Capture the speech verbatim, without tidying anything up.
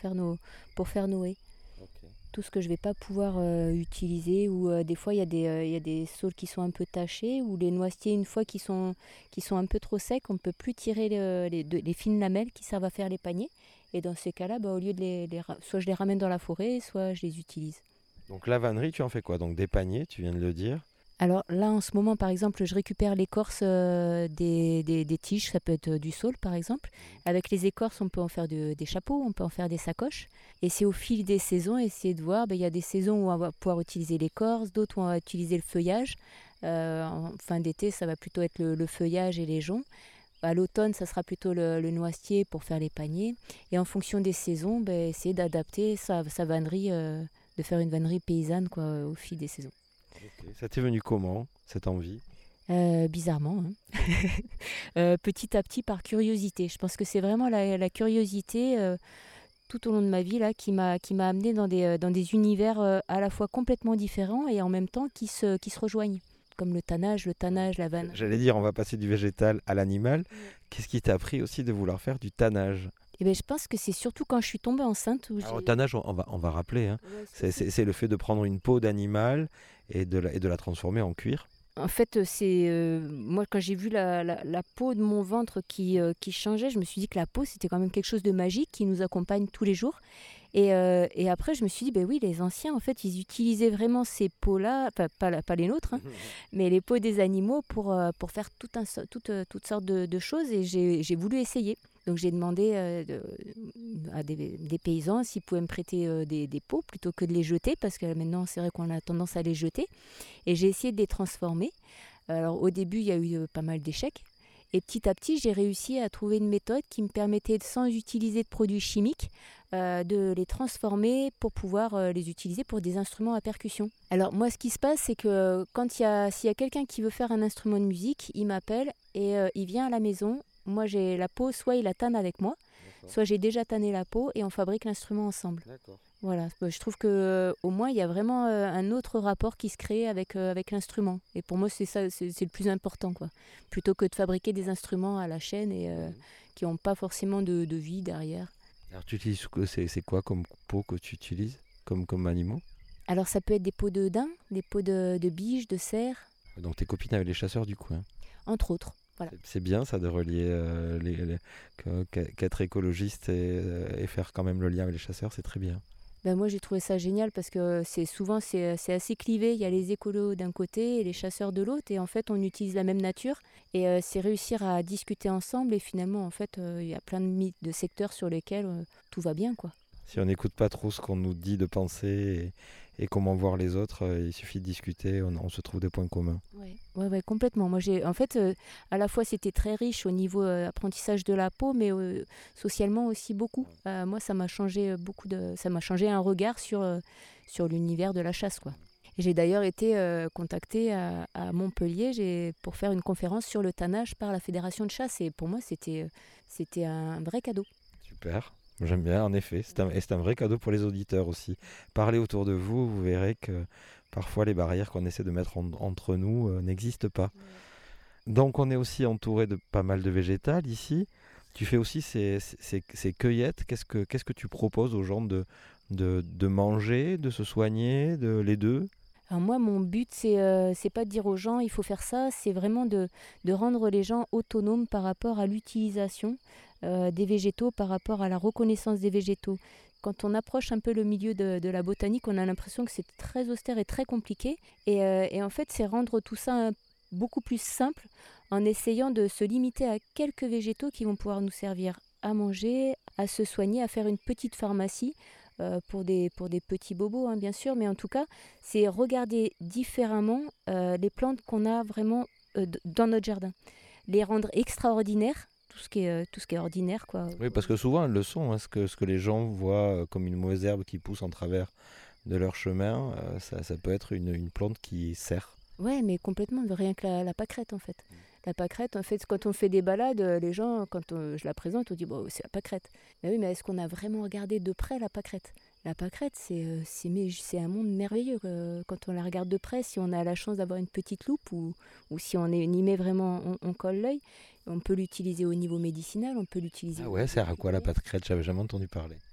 faire nos, pour faire nos haies. Ok. Tout ce que je ne vais pas pouvoir euh, utiliser, ou euh, des fois il y a des, euh, il y a des saules qui sont un peu tachées, ou les noisetiers, une fois qu'ils sont, qu'ils sont un peu trop secs, on ne peut plus tirer le- les, de- les fines lamelles qui servent à faire les paniers. Et dans ces cas-là, bah, au lieu de les, les ra- soit je les ramène dans la forêt, soit je les utilise. Donc la vannerie, tu en fais quoi? Donc des paniers, tu viens de le dire. Alors là, en ce moment, par exemple, je récupère l'écorce euh, des, des- des tiges, ça peut être euh, du saule, par exemple. Avec les écorces, on peut en faire de- des chapeaux, on peut en faire des sacoches. Et c'est au fil des saisons, essayer de voir, ben, il y a des saisons où on va pouvoir utiliser l'écorce, d'autres où on va utiliser le feuillage. Euh, en fin d'été, ça va plutôt être le, le feuillage et les joncs. À l'automne, ça sera plutôt le, le noisetier pour faire les paniers. Et en fonction des saisons, ben, essayer d'adapter sa, sa vannerie, euh, de faire une vannerie paysanne quoi, au fil des saisons. Ok. Ça t'est venu comment, cette envie? Euh, bizarrement, hein. Euh, petit à petit par curiosité. Je pense que c'est vraiment la, la curiosité euh, tout au long de ma vie là, qui m'a qui m'a amené dans des, euh, dans des univers euh, à la fois complètement différents et en même temps qui se, qui se rejoignent. Comme le tannage, le tannage, la vanne. J'allais dire, on va passer du végétal à l'animal. Qu'est-ce qui t'a appris aussi de vouloir faire du tannage? Et ben, je pense que c'est surtout quand je suis tombée enceinte où Alors, le j'ai... tannage, on on va, on va rappeler, hein. Ouais, c'est, c'est- c'est le fait de prendre une peau d'animal et de la, et de la transformer en cuir. En fait, c'est euh, moi quand j'ai vu la, la- la peau de mon ventre qui, euh, qui changeait, je me suis dit que la peau c'était quand même quelque chose de magique qui nous accompagne tous les jours. Et, euh, et après, je me suis dit, ben oui, les anciens, en fait, ils utilisaient vraiment ces peaux-là, enfin, pas, la- pas les nôtres, hein, mais les peaux des animaux pour, euh, pour faire tout un, so- toutes, euh, toutes sortes de, de choses. Et j'ai j'ai voulu essayer. Donc j'ai demandé euh, de- à des, des paysans s'ils pouvaient me prêter euh, des, des peaux plutôt que de les jeter, parce que maintenant, c'est vrai qu'on a tendance à les jeter. Et j'ai essayé de les transformer. Alors au début, il y a eu euh, pas mal d'échecs. Et petit à petit, j'ai réussi à trouver une méthode qui me permettait, sans utiliser de produits chimiques, euh, de les transformer pour pouvoir euh, les utiliser pour des instruments à percussion. Alors moi, ce qui se passe, c'est que quand il y a, s'il y a quelqu'un qui veut faire un instrument de musique, il m'appelle et euh, il vient à la maison. Moi, j'ai la peau, soit il la tanne avec moi, D'accord. soit j'ai déjà tanné la peau et on fabrique l'instrument ensemble. D'accord. Voilà, je trouve que euh, au moins il y a vraiment euh, un autre rapport qui se crée avec, euh, avec l'instrument. Et pour moi, c'est ça, c'est, c'est le plus important, quoi. Plutôt que de fabriquer des instruments à la chaîne et euh, Mhm. qui n'ont pas forcément de, de vie derrière. Alors, tu utilises, quoi- c'est, c'est quoi comme peau que tu utilises comme, comme animaux? Alors ça peut être des peaux de daim, des peaux de, de biche, de cerf, Donc, tes copines avec les chasseurs du coin. entre autres. Voilà. C'est, c'est bien ça de relier, euh, les, les- que- que- qu'être écologiste et, euh, et faire quand même le lien avec les chasseurs, c'est très bien. Ben moi j'ai trouvé ça génial parce que c'est souvent c'est, c'est assez clivé. Il y a les écolos d'un côté et les chasseurs de l'autre et en fait on utilise la même nature et euh, c'est réussir à discuter ensemble et finalement en fait euh, il y a plein de, mi- de secteurs sur lesquels euh, tout va bien quoi. Si on n'écoute pas trop ce qu'on nous dit de penser et, et comment voir les autres, euh, il suffit de discuter, on, on se trouve des points communs. Ouais, ouais, ouais, complètement. Moi, j'ai, en fait, euh, à la fois, c'était très riche au niveau euh, apprentissage de la peau, mais euh, socialement aussi beaucoup. Euh, moi, ça m'a changé euh, beaucoup de, ça m'a changé un regard sur euh, sur l'univers de la chasse, quoi. Et j'ai d'ailleurs été euh, contactée à, à Montpellier j'ai, pour faire une conférence sur le tannage par la Fédération de chasse. Et pour moi, c'était, euh, c'était un vrai cadeau. Super, j'aime bien en effet, c'est un, et c'est un vrai cadeau pour les auditeurs aussi. Parlez autour de vous, vous verrez que parfois les barrières qu'on essaie de mettre en- entre nous euh, n'existent pas. Donc on est aussi entouré de pas mal de végétal ici. Tu fais aussi ces, ces- ces cueillettes. Qu'est-ce que, qu'est-ce que tu proposes aux gens de, de, de manger, de se soigner, de, les deux? Alors moi, mon but, c'est euh, c'est pas de dire aux gens il faut faire ça, c'est vraiment de, de rendre les gens autonomes par rapport à l'utilisation euh, des végétaux, par rapport à la reconnaissance des végétaux. Quand on approche un peu le milieu de, de la botanique, on a l'impression que c'est très austère et très compliqué. Et, euh, et en fait, c'est rendre tout ça un- beaucoup plus simple en essayant de se limiter à quelques végétaux qui vont pouvoir nous servir à manger, à se soigner, à faire une petite pharmacie euh, pour, des, pour des petits bobos, hein, bien sûr, mais en tout cas, c'est regarder différemment euh, les plantes qu'on a vraiment euh, d- dans notre jardin. Les rendre extraordinaires, tout ce qui est, euh, tout ce qui est ordinaire, quoi. Oui, parce que souvent elles le sont, hein, ce que, ce que les gens voient euh, comme une mauvaise herbe qui pousse en travers de leur chemin, euh, ça, ça peut être une, une plante qui sert. Ouais, mais complètement, rien que la, la pâquerette en fait. La pâquerette, en fait, quand on fait des balades, euh, les gens, quand on- je la présente, on dit bon, c'est la pâquerette. Mais oui, mais est-ce qu'on a vraiment regardé de près la pâquerette? La pâquerette, c'est euh, c'est mais- c'est un monde merveilleux euh, quand on la regarde de près. Si on a la chance d'avoir une petite loupe ou, ou si on est, y met vraiment, on, on colle l'œil, on peut l'utiliser au niveau médicinal, on peut l'utiliser Ah au ouais, niveau sert à quoi la culinaire. pâte crête? J'avais jamais entendu parler.